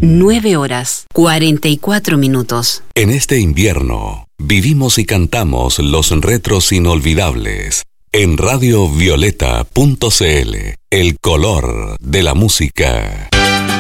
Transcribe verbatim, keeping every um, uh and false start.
nueve horas, cuarenta y cuatro minutos. En este invierno, vivimos y cantamos los retros inolvidables. En radio violeta punto c l, el color de la música.